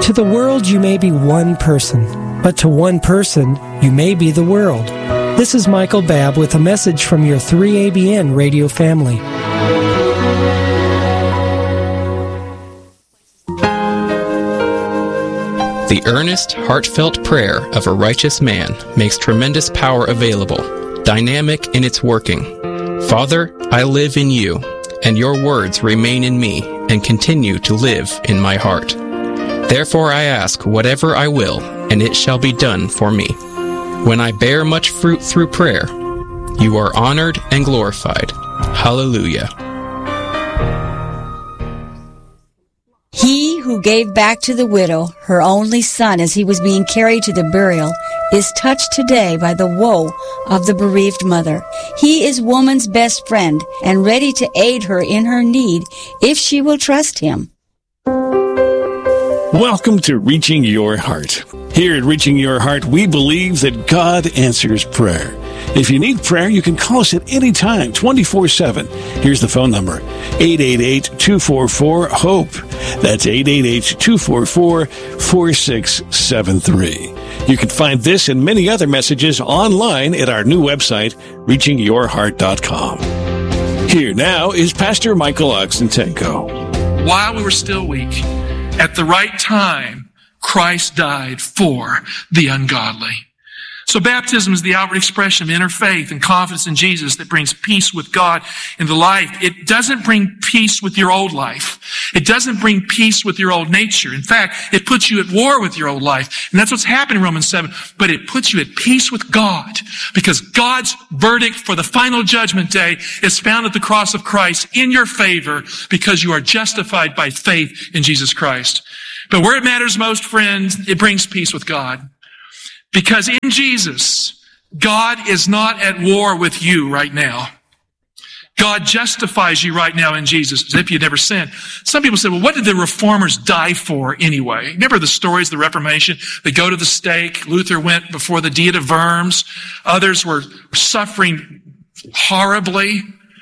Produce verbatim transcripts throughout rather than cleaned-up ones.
To the world, you may be one person, but to one person, you may be the world. This is Michael Babb with a message from your three A B N radio family. The earnest, heartfelt prayer of a righteous man makes tremendous power available, dynamic in its working. Father, I live in you, and your words remain in me and continue to live in my heart. Therefore I ask whatever I will, and it shall be done for me. When I bear much fruit through prayer, you are honored and glorified. Hallelujah. He who gave back to the widow her only son as he was being carried to the burial is touched today by the woe of the bereaved mother. He is woman's best friend and ready to aid her in her need if she will trust him. Welcome to Reaching Your Heart. Here at Reaching Your Heart, we believe that God answers prayer. If you need prayer, you can call us at any time, twenty-four seven. Here's the phone number, eight eight eight, two four four, HOPE. That's eight eight eight, two four four, four six seven three. You can find this and many other messages online at our new website, reaching your heart dot com. Here now is Pastor Michael Oxentenko. While we were still weak, at the right time, Christ died for the ungodly. So baptism is the outward expression of inner faith and confidence in Jesus that brings peace with God in the life. It doesn't bring peace with your old life. It doesn't bring peace with your old nature. In fact, it puts you at war with your old life. And that's what's happened in Romans seven. But it puts you at peace with God because God's verdict for the final judgment day is found at the cross of Christ in your favor because you are justified by faith in Jesus Christ. But where it matters most, friends, it brings peace with God. Because in Jesus, God is not at war with you right now. God justifies you right now in Jesus as if you'd never sinned. Some people say, well, what did the reformers die for anyway? Remember the stories of the Reformation? They go to the stake. Luther went before the Diet of Worms. Others were suffering horribly.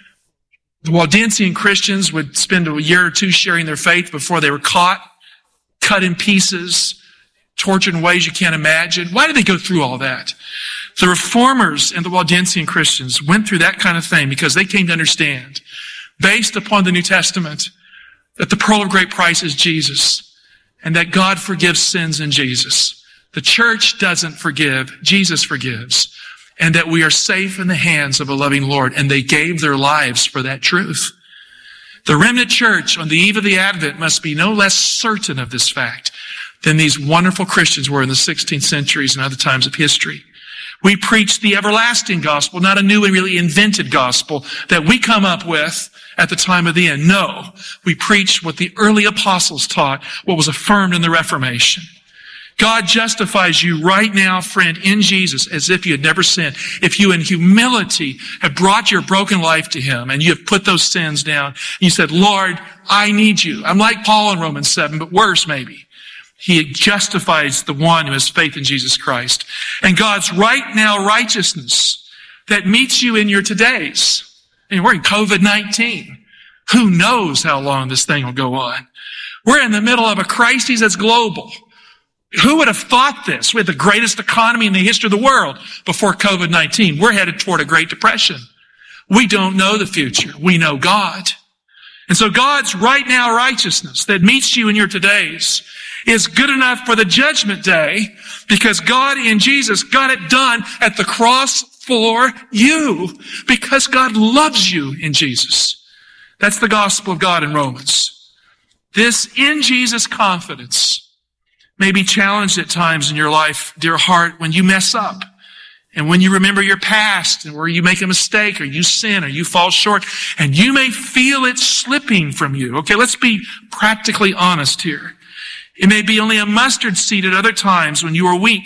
The Waldensian Christians would spend a year or two sharing their faith before they were caught, cut in pieces, tortured in ways you can't imagine. Why did they go through all that? The Reformers and the Waldensian Christians went through that kind of thing because they came to understand, based upon the New Testament, that the pearl of great price is Jesus and that God forgives sins in Jesus. The church doesn't forgive, Jesus forgives, and that we are safe in the hands of a loving Lord, and they gave their lives for that truth. The remnant church on the eve of the Advent must be no less certain of this fact than these wonderful Christians were in the sixteenth centuries and other times of history. We preach the everlasting gospel, not a new and really invented gospel that we come up with at the time of the end. No, we preach what the early apostles taught, what was affirmed in the Reformation. God justifies you right now, friend, in Jesus as if you had never sinned. If you in humility have brought your broken life to Him and you have put those sins down, and you said, Lord, I need you. I'm like Paul in Romans seven, but worse maybe. He justifies the one who has faith in Jesus Christ. And God's right now righteousness that meets you in your todays. And we're in covid nineteen. Who knows how long this thing will go on? We're in the middle of a crisis that's global. Who would have thought this? We had the greatest economy in the history of the world before covid nineteen. We're headed toward a Great Depression. We don't know the future. We know God. And so God's right now righteousness that meets you in your todays is good enough for the judgment day because God in Jesus got it done at the cross for you because God loves you in Jesus. That's the gospel of God in Romans. This in Jesus confidence may be challenged at times in your life, dear heart, when you mess up and when you remember your past and where you make a mistake or you sin or you fall short and you may feel it slipping from you. Okay, let's be practically honest here. It may be only a mustard seed at other times when you are weak.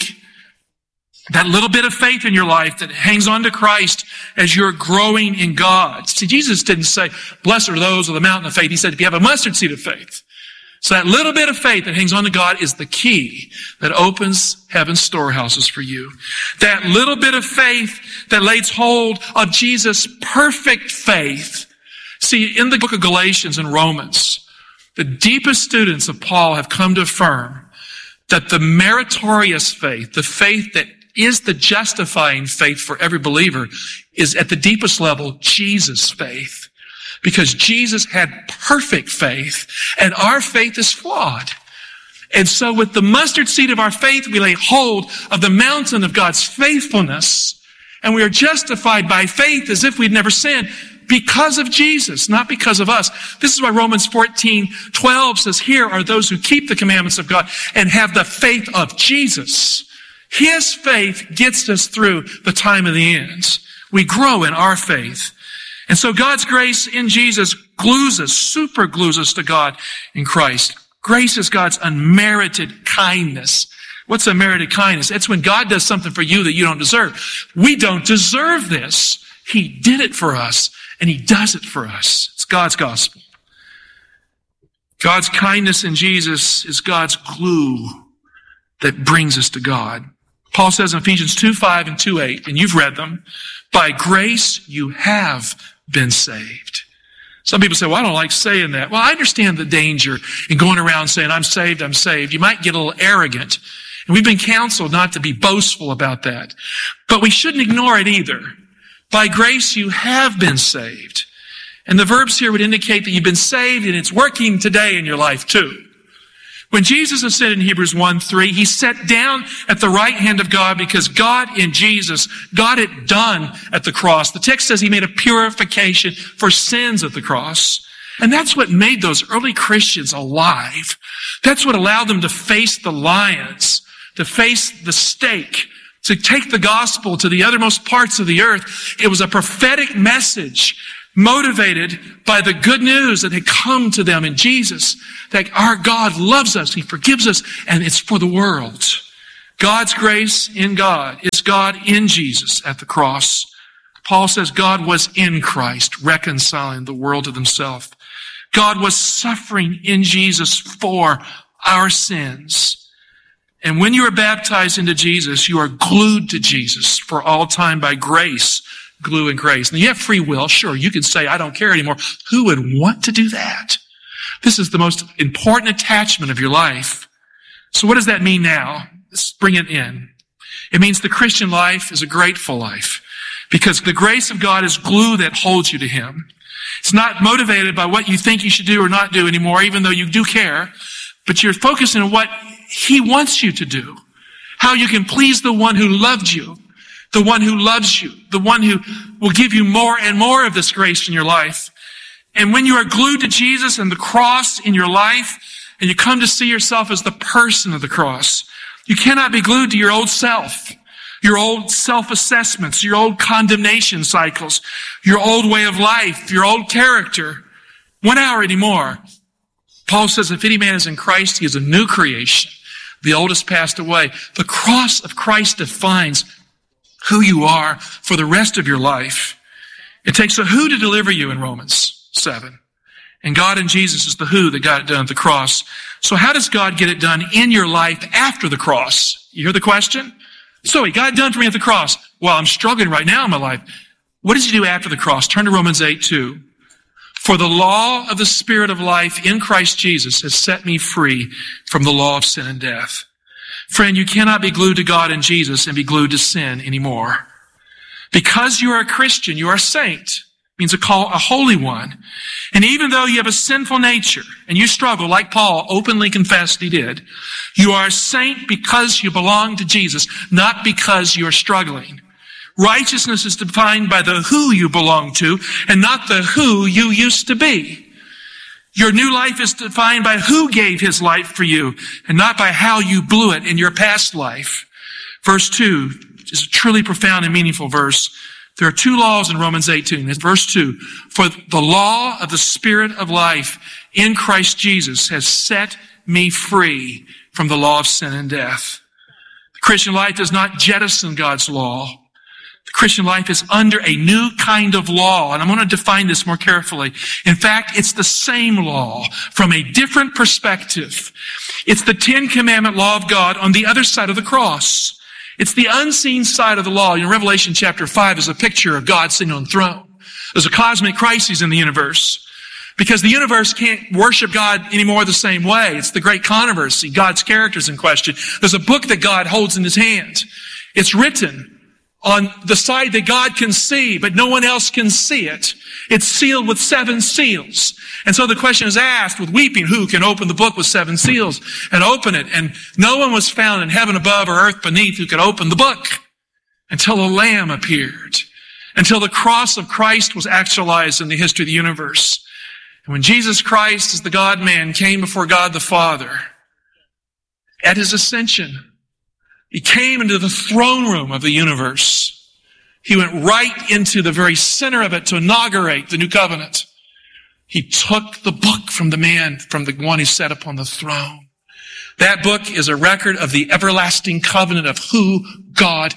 That little bit of faith in your life that hangs on to Christ as you're growing in God. See, Jesus didn't say, blessed are those of the mountain of faith. He said, if you have a mustard seed of faith. So that little bit of faith that hangs on to God is the key that opens heaven's storehouses for you. That little bit of faith that lays hold of Jesus' perfect faith. See, in the book of Galatians and Romans, the deepest students of Paul have come to affirm that the meritorious faith, the faith that is the justifying faith for every believer, is at the deepest level Jesus' faith. Because Jesus had perfect faith, and our faith is flawed. And so with the mustard seed of our faith, we lay hold of the mountain of God's faithfulness, and we are justified by faith as if we'd never sinned because of Jesus, not because of us. This is why Romans fourteen twelve says, here are those who keep the commandments of God and have the faith of Jesus. His faith gets us through the time of the ends. We grow in our faith. And so God's grace in Jesus glues us, super glues us to God in Christ. Grace is God's unmerited kindness. What's unmerited kindness? It's when God does something for you that you don't deserve. We don't deserve this. He did it for us, and He does it for us. It's God's gospel. God's kindness in Jesus is God's glue that brings us to God. Paul says in Ephesians two five and two eight, and you've read them, by grace you have been saved. Some people say, well, I don't like saying that. Well, I understand the danger in going around saying, I'm saved, I'm saved. You might get a little arrogant. And we've been counseled not to be boastful about that. But we shouldn't ignore it either. By grace you have been saved. And the verbs here would indicate that you've been saved, and it's working today in your life too. When Jesus ascended in Hebrews one three, He sat down at the right hand of God because God in Jesus got it done at the cross. The text says He made a purification for sins at the cross. And that's what made those early Christians alive. That's what allowed them to face the lions, to face the stake, to take the gospel to the uttermost parts of the earth. It was a prophetic message motivated by the good news that had come to them in Jesus, that our God loves us, He forgives us, and it's for the world. God's grace in God is God in Jesus at the cross. Paul says God was in Christ, reconciling the world to Himself. God was suffering in Jesus for our sins. And when you are baptized into Jesus, you are glued to Jesus for all time by grace. Glue and grace. And you have free will. Sure, you can say, I don't care anymore. Who would want to do that? This is the most important attachment of your life. So what does that mean now? Let's bring it in. It means the Christian life is a grateful life because the grace of God is glue that holds you to Him. It's not motivated by what you think you should do or not do anymore, even though you do care, but you're focusing on what He wants you to do, how you can please the one who loved you, the one who loves you, the one who will give you more and more of this grace in your life. And when you are glued to Jesus and the cross in your life, and you come to see yourself as the person of the cross, you cannot be glued to your old self, your old self-assessments, your old condemnation cycles, your old way of life, your old character. One hour anymore. Paul says, if any man is in Christ, he is a new creation. The old has passed away. The cross of Christ defines who you are for the rest of your life. It takes a who to deliver you in Romans seven. And God in Jesus is the who that got it done at the cross. So how does God get it done in your life after the cross? You hear the question? So He got it done for me at the cross. Well, I'm struggling right now in my life. What does He do after the cross? Turn to Romans eight two. For the law of the Spirit of life in Christ Jesus has set me free from the law of sin and death. Friend, you cannot be glued to God in Jesus and be glued to sin anymore. Because you are a Christian, you are a saint. It means a, call, a holy one. And even though you have a sinful nature and you struggle, like Paul openly confessed he did, you are a saint because you belong to Jesus, not because you are struggling. Righteousness is defined by the who you belong to and not the who you used to be. Your new life is defined by who gave His life for you and not by how you blew it in your past life. Verse two is a truly profound and meaningful verse. There are two laws in Romans eighteen. Verse two, for the law of the Spirit of life in Christ Jesus has set me free from the law of sin and death. The Christian life does not jettison God's law. The Christian life is under a new kind of law, and I'm going to define this more carefully. In fact, it's the same law from a different perspective. It's the Ten Commandment law of God on the other side of the cross. It's the unseen side of the law. In Revelation chapter five is a picture of God sitting on the throne. There's a cosmic crisis in the universe. Because the universe can't worship God anymore the same way. It's the great controversy. God's character's in question. There's a book that God holds in his hand. It's written on the side that God can see, but no one else can see it. It's sealed with seven seals. And so the question is asked with weeping, who can open the book with seven seals and open it? And no one was found in heaven above or earth beneath who could open the book until a Lamb appeared, until the cross of Christ was actualized in the history of the universe. And when Jesus Christ, as the God-man, came before God the Father, at his ascension, he came into the throne room of the universe. He went right into the very center of it to inaugurate the new covenant. He took the book from the man, from the one who sat upon the throne. That book is a record of the everlasting covenant of who God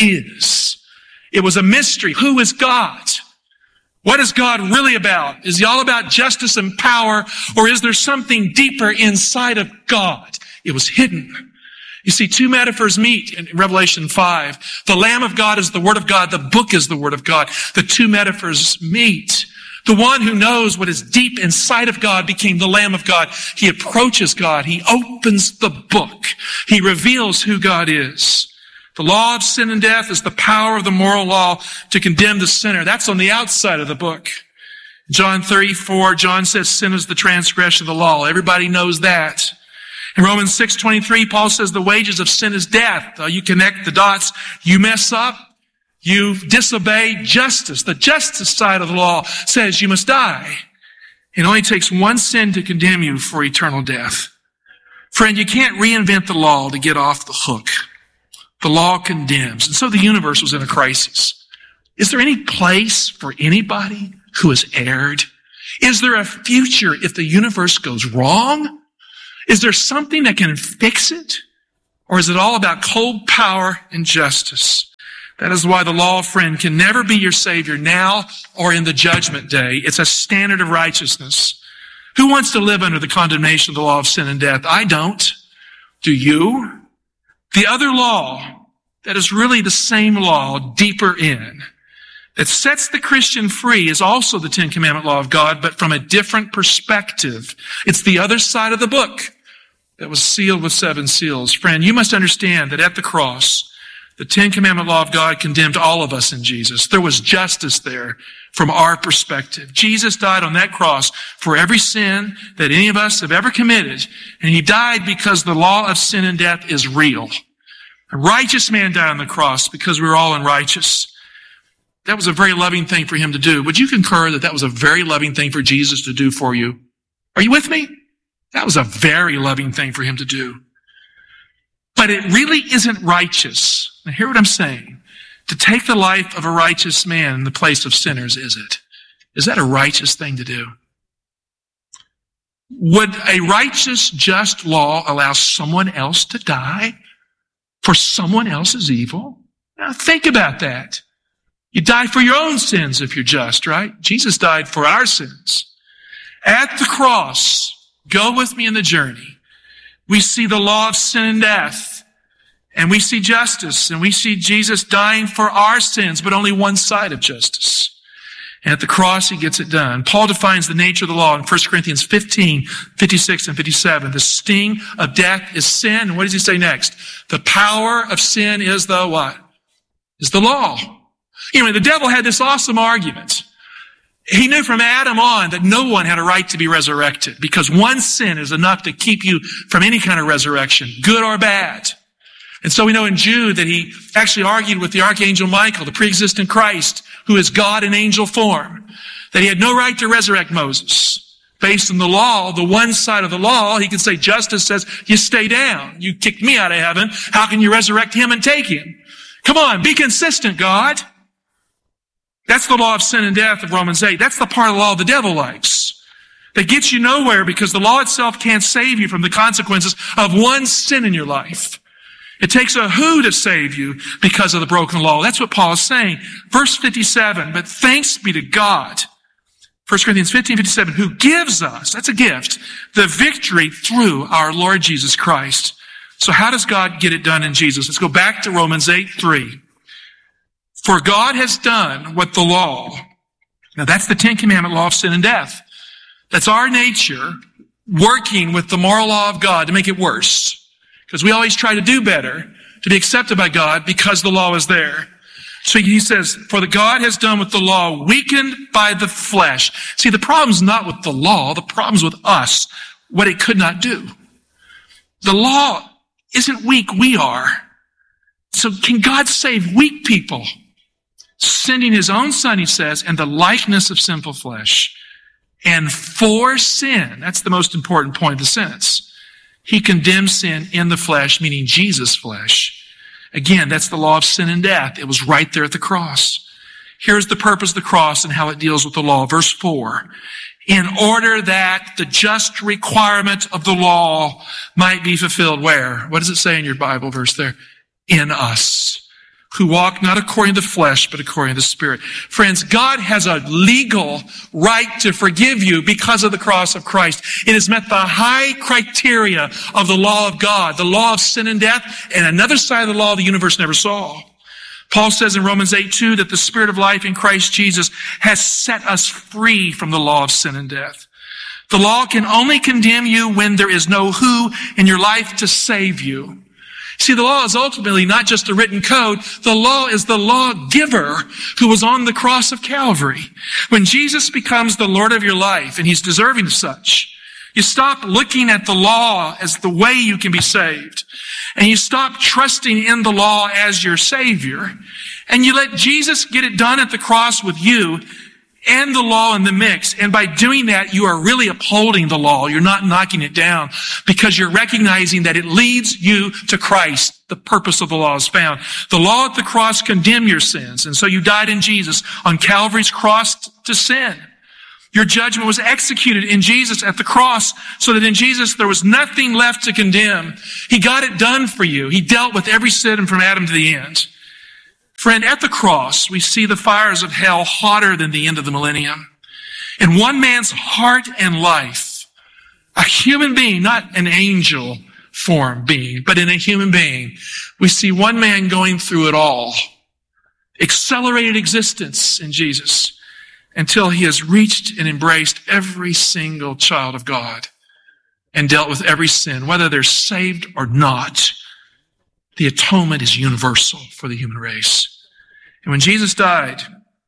is. It was a mystery. Who is God? What is God really about? Is he all about justice and power, or is there something deeper inside of God? It was hidden. You see, two metaphors meet in Revelation five. The Lamb of God is the Word of God. The book is the Word of God. The two metaphors meet. The one who knows what is deep inside of God became the Lamb of God. He approaches God. He opens the book. He reveals who God is. The law of sin and death is the power of the moral law to condemn the sinner. That's on the outside of the book. John thirty-four, John says sin is the transgression of the law. Everybody knows that. In Romans six twenty-three, Paul says the wages of sin is death. Uh, you connect the dots. You mess up. You disobey justice. The justice side of the law says you must die. It only takes one sin to condemn you for eternal death. Friend, you can't reinvent the law to get off the hook. The law condemns. And so the universe was in a crisis. Is there any place for anybody who has erred? Is there a future if the universe goes wrong? Is there something that can fix it? Or is it all about cold power and justice? That is why the law, friend, can never be your Savior now or in the judgment day. It's a standard of righteousness. Who wants to live under the condemnation of the law of sin and death? I don't. Do you? The other law that is really the same law deeper in, that sets the Christian free, is also the Ten Commandment law of God, but from a different perspective. It's the other side of the book that was sealed with seven seals. Friend, you must understand that at the cross, the Ten Commandment law of God condemned all of us in Jesus. There was justice there from our perspective. Jesus died on that cross for every sin that any of us have ever committed. And he died because the law of sin and death is real. A righteous man died on the cross because we were all unrighteous. That was a very loving thing for him to do. Would you concur that that was a very loving thing for Jesus to do for you? Are you with me? That was a very loving thing for him to do. But it really isn't righteous. Now hear what I'm saying. To take the life of a righteous man in the place of sinners, is it? Is that a righteous thing to do? Would a righteous, just law allow someone else to die for someone else's evil? Now think about that. You die for your own sins if you're just, right? Jesus died for our sins. At the cross, go with me in the journey. We see the law of sin and death, and we see justice, and we see Jesus dying for our sins, but only one side of justice. And at the cross, he gets it done. Paul defines the nature of the law in First Corinthians fifteen, fifty-six and fifty-seven. The sting of death is sin. And what does he say next? The power of sin is the what? Is the law. Anyway, the devil had this awesome argument. He knew from Adam on that no one had a right to be resurrected because one sin is enough to keep you from any kind of resurrection, good or bad. And so we know in Jude that he actually argued with the archangel Michael, the pre-existent Christ, who is God in angel form, that he had no right to resurrect Moses. Based on the law, the one side of the law, he could say justice says, you stay down. You kicked me out of heaven. How can you resurrect him and take him? Come on, be consistent, God. That's the law of sin and death of Romans eight. That's the part of the law the devil likes. That gets you nowhere because the law itself can't save you from the consequences of one sin in your life. It takes a who to save you because of the broken law. That's what Paul is saying. Verse fifty-seven, but thanks be to God, First Corinthians fifteen, fifty-seven, who gives us, that's a gift, the victory through our Lord Jesus Christ. So how does God get it done in Jesus? Let's go back to Romans eight, three. For God has done what the law, now that's the Ten Commandment law of sin and death. That's our nature working with the moral law of God to make it worse. Because we always try to do better, to be accepted by God because the law is there. So he says, for the God has done with the law, weakened by the flesh. See, the problem's not with the law, the problem's with us, what it could not do. The law isn't weak, we are. So can God save weak people? Sending his own son, he says, in the likeness of sinful flesh. And for sin, that's the most important point of the sentence. He condemns sin in the flesh, meaning Jesus' flesh. Again, that's the law of sin and death. It was right there at the cross. Here's the purpose of the cross and how it deals with the law. Verse four. In order that the just requirement of the law might be fulfilled. Where? What does it say in your Bible verse there? In us, who walk not according to the flesh, but according to the Spirit. Friends, God has a legal right to forgive you because of the cross of Christ. It has met the high criteria of the law of God, the law of sin and death, and another side of the law the universe never saw. Paul says in Romans eight two that the Spirit of life in Christ Jesus has set us free from the law of sin and death. The law can only condemn you when there is no who in your life to save you. See, the law is ultimately not just a written code. The law is the lawgiver who was on the cross of Calvary. When Jesus becomes the Lord of your life, and he's deserving of such, you stop looking at the law as the way you can be saved. And you stop trusting in the law as your Savior. And you let Jesus get it done at the cross with you and the law in the mix. And by doing that, you are really upholding the law. You're not knocking it down because you're recognizing that it leads you to Christ. The purpose of the law is found. The law at the cross condemned your sins. And so you died in Jesus on Calvary's cross to sin. Your judgment was executed in Jesus at the cross so that in Jesus there was nothing left to condemn. He got it done for you. He dealt with every sin from Adam to the end. Friend, at the cross, we see the fires of hell hotter than the end of the millennium. In one man's heart and life, a human being, not an angel form being, but in a human being, we see one man going through it all. Accelerated existence in Jesus until he has reached and embraced every single child of God and dealt with every sin, whether they're saved or not. The atonement is universal for the human race. And when Jesus died,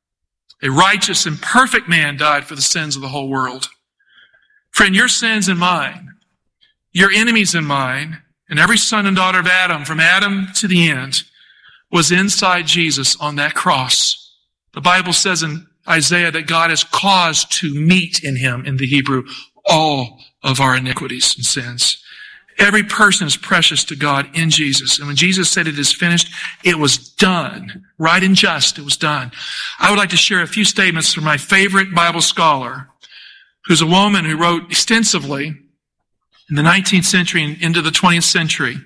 a righteous and perfect man died for the sins of the whole world. Friend, your sins and mine, your enemies and mine, and every son and daughter of Adam, from Adam to the end, was inside Jesus on that cross. The Bible says in Isaiah that God has caused to meet in him, in the Hebrew, all of our iniquities and sins. Every person is precious to God in Jesus. And when Jesus said it is finished, it was done. Right and just, it was done. I would like to share a few statements from my favorite Bible scholar, who's a woman who wrote extensively in the nineteenth century and into the twentieth century,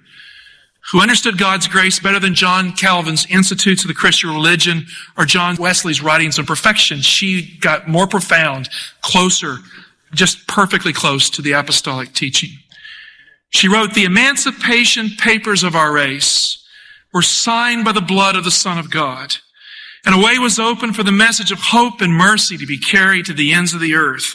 who understood God's grace better than John Calvin's Institutes of the Christian Religion or John Wesley's writings on perfection. She got more profound, closer, just perfectly close to the apostolic teaching. She wrote, the emancipation papers of our race were signed by the blood of the Son of God, and a way was opened for the message of hope and mercy to be carried to the ends of the earth.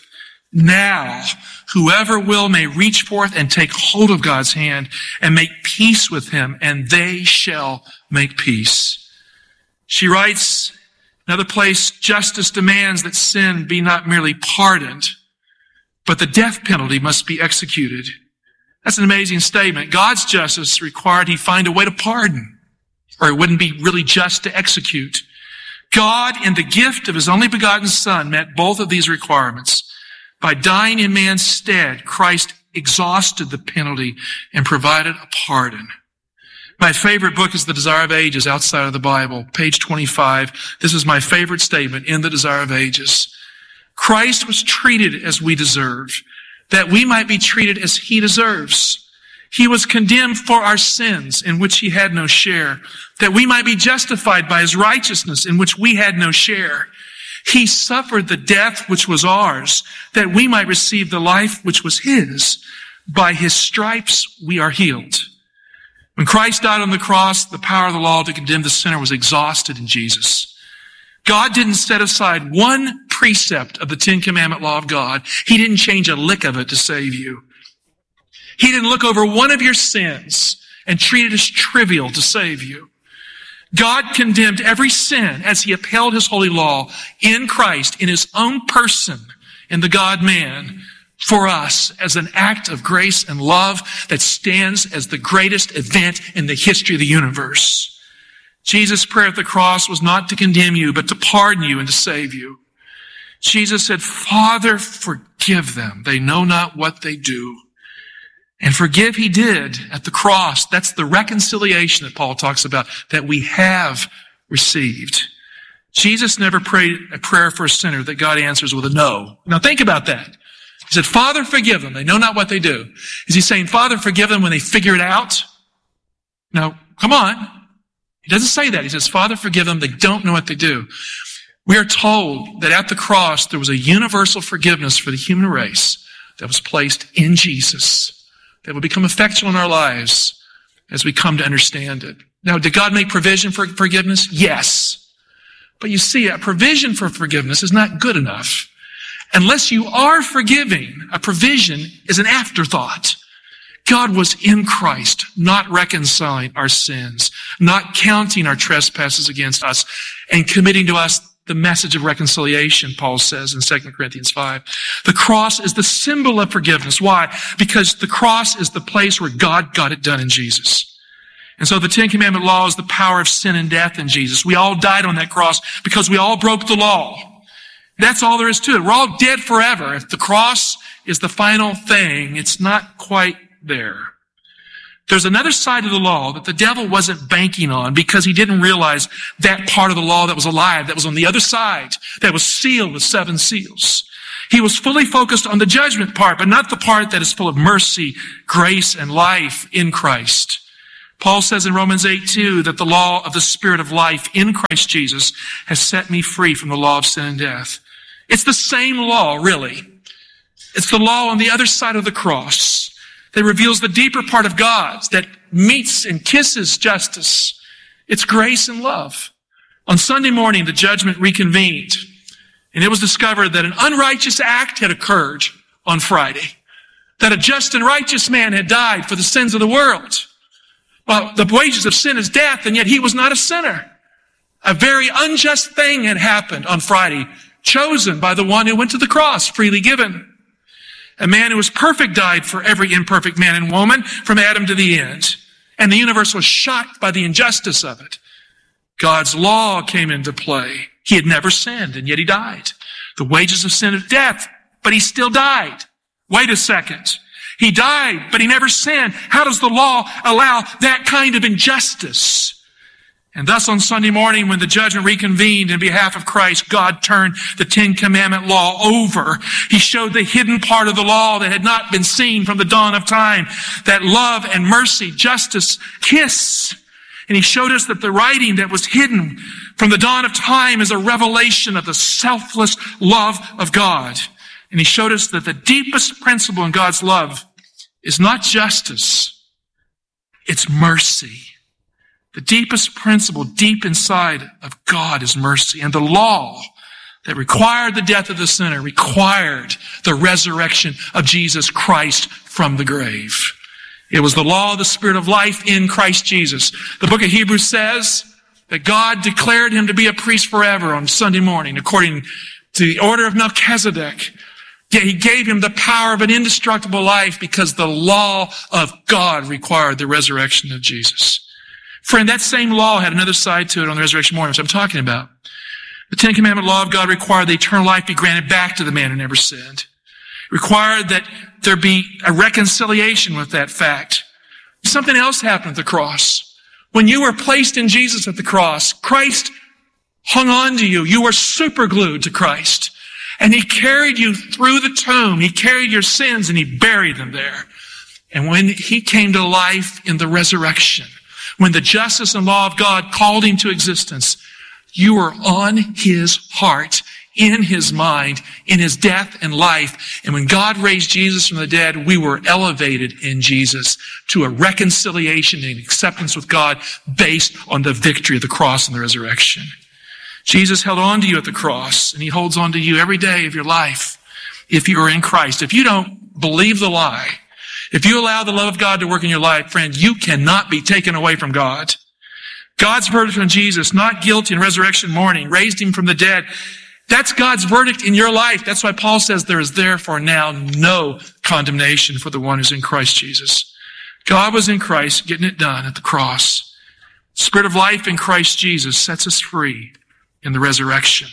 Now, whoever will may reach forth and take hold of God's hand and make peace with him, and they shall make peace. She writes, another place, justice demands that sin be not merely pardoned, but the death penalty must be executed. That's an amazing statement. God's justice required he find a way to pardon, or it wouldn't be really just to execute. God, in the gift of his only begotten Son, met both of these requirements. By dying in man's stead, Christ exhausted the penalty and provided a pardon. My favorite book is The Desire of Ages, outside of the Bible, page twenty-five. This is my favorite statement in The Desire of Ages. Christ was treated as we deserve, that we might be treated as he deserves. He was condemned for our sins, in which he had no share, that we might be justified by his righteousness, in which we had no share. He suffered the death which was ours, that we might receive the life which was his. By his stripes we are healed. When Christ died on the cross, the power of the law to condemn the sinner was exhausted in Jesus. God didn't set aside one precept of the Ten Commandment law of God. He didn't change a lick of it to save you. He didn't look over one of your sins and treat it as trivial to save you. God condemned every sin as he upheld his holy law in Christ, in his own person, in the God-man, for us as an act of grace and love that stands as the greatest event in the history of the universe. Jesus' prayer at the cross was not to condemn you, but to pardon you and to save you. Jesus said, Father, forgive them. They know not what they do. And forgive he did at the cross. That's the reconciliation that Paul talks about, that we have received. Jesus never prayed a prayer for a sinner that God answers with a no. Now think about that. He said, Father, forgive them. They know not what they do. Is he saying, Father, forgive them when they figure it out? No, come on. He doesn't say that. He says, Father, forgive them. They don't know what they do. We are told that at the cross, there was a universal forgiveness for the human race that was placed in Jesus, that will become effectual in our lives as we come to understand it. Now, did God make provision for forgiveness? Yes. But you see, a provision for forgiveness is not good enough. Unless you are forgiving, a provision is an afterthought. God was in Christ, not reconciling our sins, not counting our trespasses against us, and committing to us the message of reconciliation, Paul says in Second Corinthians five. The cross is the symbol of forgiveness. Why? Because the cross is the place where God got it done in Jesus. And so the Ten Commandment law is the power of sin and death in Jesus. We all died on that cross because we all broke the law. That's all there is to it. We're all dead forever. If the cross is the final thing, it's not quite there. There's another side of the law that the devil wasn't banking on because he didn't realize that part of the law that was alive, that was on the other side, that was sealed with seven seals. He was fully focused on the judgment part, but not the part that is full of mercy, grace, and life in Christ. Paul says in Romans eight two that the law of the Spirit of life in Christ Jesus has set me free from the law of sin and death. It's the same law, really. It's the law on the other side of the cross that reveals the deeper part of God, that meets and kisses justice. It's grace and love. On Sunday morning, the judgment reconvened, and it was discovered that an unrighteous act had occurred on Friday, that a just and righteous man had died for the sins of the world. Well, the wages of sin is death, and yet he was not a sinner. A very unjust thing had happened on Friday, chosen by the one who went to the cross, freely given. A man who was perfect died for every imperfect man and woman from Adam to the end. And the universe was shocked by the injustice of it. God's law came into play. He had never sinned, and yet he died. The wages of sin is death, but he still died. Wait a second. He died, but he never sinned. How does the law allow that kind of injustice? And thus on Sunday morning, when the judgment reconvened in behalf of Christ, God turned the Ten Commandment law over. He showed the hidden part of the law that had not been seen from the dawn of time, that love and mercy, justice, kiss. And he showed us that the writing that was hidden from the dawn of time is a revelation of the selfless love of God. And he showed us that the deepest principle in God's love is not justice, it's mercy. The deepest principle deep inside of God is mercy. And the law that required the death of the sinner required the resurrection of Jesus Christ from the grave. It was the law of the Spirit of life in Christ Jesus. The book of Hebrews says that God declared him to be a priest forever on Sunday morning, according to the order of Melchizedek. Yet he gave him the power of an indestructible life because the law of God required the resurrection of Jesus. Friend, that same law had another side to it on the resurrection morning, which I'm talking about. The Ten Commandment law of God required the eternal life be granted back to the man who never sinned. It required that there be a reconciliation with that fact. Something else happened at the cross. When you were placed in Jesus at the cross, Christ hung on to you. You were superglued to Christ. And he carried you through the tomb. He carried your sins and he buried them there. And when he came to life in the resurrection, when the justice and law of God called him to existence, you were on his heart, in his mind, in his death and life. And when God raised Jesus from the dead, we were elevated in Jesus to a reconciliation and acceptance with God based on the victory of the cross and the resurrection. Jesus held on to you at the cross, and he holds on to you every day of your life if you are in Christ. If you don't believe the lie, if you allow the love of God to work in your life, friend, you cannot be taken away from God. God's verdict on Jesus, not guilty in resurrection morning, raised him from the dead. That's God's verdict in your life. That's why Paul says there is therefore now no condemnation for the one who's in Christ Jesus. God was in Christ, getting it done at the cross. The Spirit of life in Christ Jesus sets us free in the resurrection.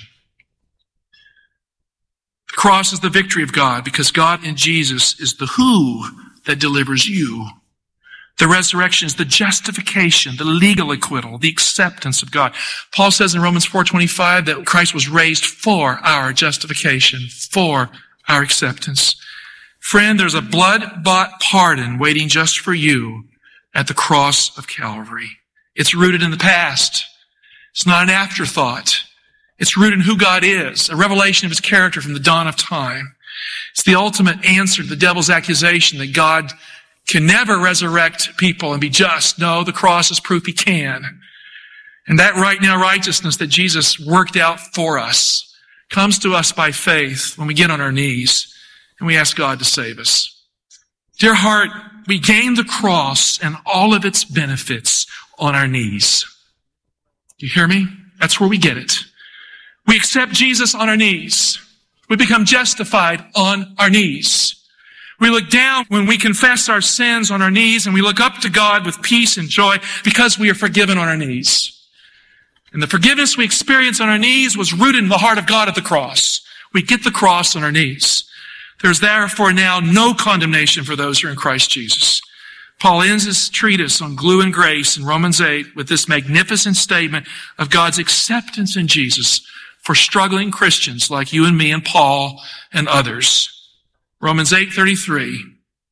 The cross is the victory of God because God in Jesus is the who that delivers you. The resurrection is the justification, the legal acquittal, the acceptance of God. Paul says in Romans four twenty-five that Christ was raised for our justification, for our acceptance. Friend, there's a blood-bought pardon waiting just for you at the cross of Calvary. It's rooted in the past. It's not an afterthought. It's rooted in who God is, a revelation of his character from the dawn of time. It's the ultimate answer to the devil's accusation that God can never resurrect people and be just. No, the cross is proof he can. And that right now righteousness that Jesus worked out for us comes to us by faith when we get on our knees and we ask God to save us. Dear heart, we gain the cross and all of its benefits on our knees. You hear me? That's where we get it. We accept Jesus on our knees. We become justified on our knees. We look down when we confess our sins on our knees, and we look up to God with peace and joy because we are forgiven on our knees. And the forgiveness we experience on our knees was rooted in the heart of God at the cross. We get the cross on our knees. There's therefore now no condemnation for those who are in Christ Jesus. Paul ends his treatise on glue and grace in Romans eight with this magnificent statement of God's acceptance in Jesus for struggling Christians like you and me and Paul and others. Romans eight thirty-three.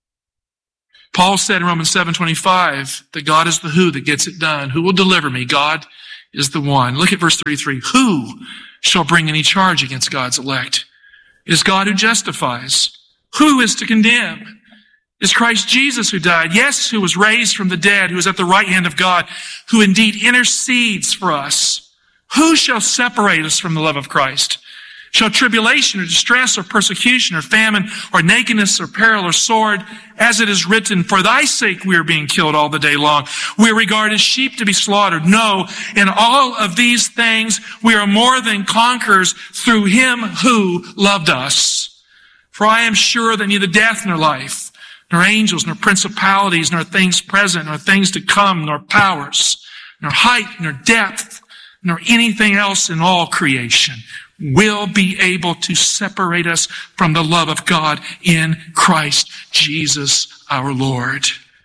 Paul said in Romans seven twenty-five that God is the who that gets it done. Who will deliver me? God is the one. Look at verse thirty-three. Who shall bring any charge against God's elect? It is God who justifies. Who is to condemn? It is Christ Jesus who died. Yes, who was raised from the dead, who is at the right hand of God, who indeed intercedes for us. Who shall separate us from the love of Christ? Shall tribulation or distress or persecution or famine or nakedness or peril or sword, as it is written, for thy sake we are being killed all the day long. We are regarded as sheep to be slaughtered. No, in all of these things we are more than conquerors through him who loved us. For I am sure that neither death nor life, nor angels, nor principalities, nor things present, nor things to come, nor powers, nor height, nor depth, nor anything else in all creation will be able to separate us from the love of God in Christ Jesus our Lord.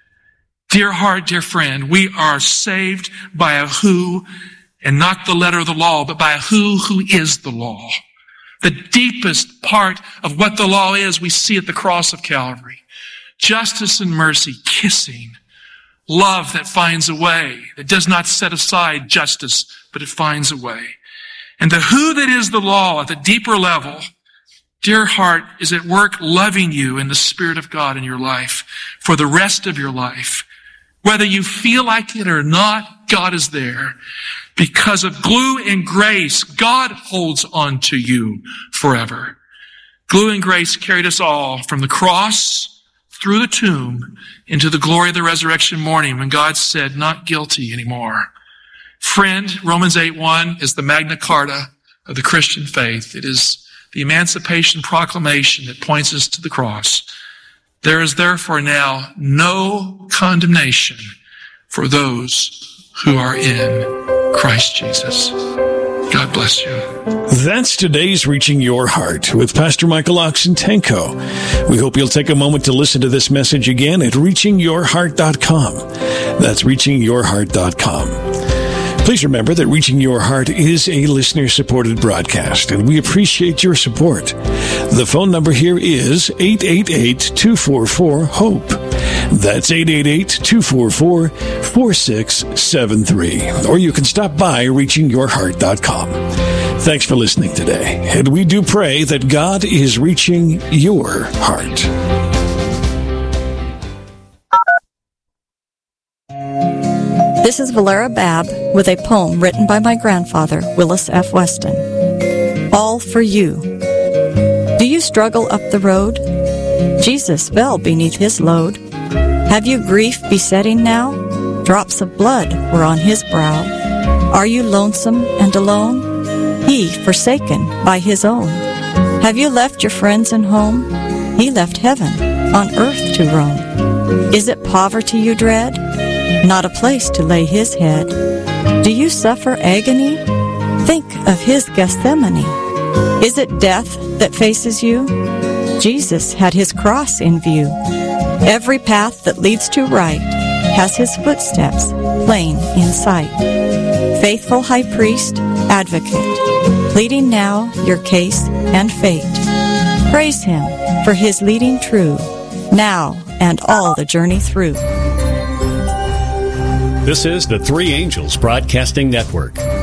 Dear heart, dear friend, we are saved by a who, and not the letter of the law, but by a who who is the law. The deepest part of what the law is, we see at the cross of Calvary. Justice and mercy kissing. Love that finds a way, that does not set aside justice, but it finds a way. And the who that is the law at the deeper level, dear heart, is at work loving you in the Spirit of God in your life for the rest of your life. Whether you feel like it or not, God is there. Because of glue and grace, God holds on to you forever. Glue and grace carried us all from the cross through the tomb into the glory of the resurrection morning when God said, not guilty anymore. Friend, Romans eight one is the Magna Carta of the Christian faith. It is the Emancipation Proclamation that points us to the cross. There is therefore now no condemnation for those who are in Christ Jesus. God bless you. That's today's Reaching Your Heart with Pastor Michael Oxentenko. We hope you'll take a moment to listen to this message again at reaching your heart dot com. That's reaching your heart dot com. Please remember that Reaching Your Heart is a listener-supported broadcast, and we appreciate your support. The phone number here is eight eight eight, two four four, HOPE. That's eight eight eight, two four four, four six seven three. Or you can stop by reaching your heart dot com. Thanks for listening today, and we do pray that God is reaching your heart. This is Valera Babb with a poem written by my grandfather, Willis F. Weston. All for you. Do you struggle up the road? Jesus fell beneath his load. Have you grief besetting now? Drops of blood were on his brow. Are you lonesome and alone? He forsaken by his own. Have you left your friends and home? He left heaven on earth to roam. Is it poverty you dread? Not a place to lay his head. Do you suffer agony? Think of his Gethsemane. Is it death that faces you? Jesus had his cross in view. Every path that leads to right has his footsteps plain in sight. Faithful high priest, advocate, pleading now your case and fate. Praise him for his leading true, now and all the journey through. This is the Three Angels Broadcasting Network.